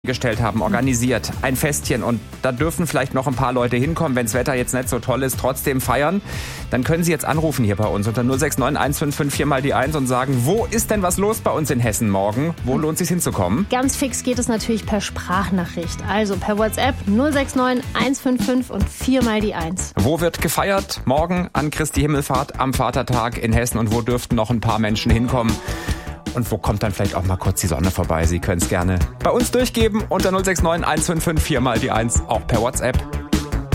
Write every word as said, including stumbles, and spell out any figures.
gestellt haben, organisiert, ein Festchen, und da dürfen vielleicht noch ein paar Leute hinkommen, wenn das Wetter jetzt nicht so toll ist, trotzdem feiern, dann können Sie jetzt anrufen hier bei uns unter null sechs neun eins fünf fünf vier mal die eins und sagen, wo ist denn was los bei uns in Hessen morgen? Wo lohnt es sich hinzukommen? Ganz fix geht es natürlich per Sprachnachricht, also per WhatsApp null sechs neun eins fünf fünf und vier mal die eins. Wo wird gefeiert morgen an Christi Himmelfahrt am Vatertag in Hessen und wo dürften noch ein paar Menschen hinkommen? Und wo kommt dann vielleicht auch mal kurz die Sonne vorbei? Sie können es gerne bei uns durchgeben unter null sechs neun eins fünf fünf vier mal die eins, auch per WhatsApp.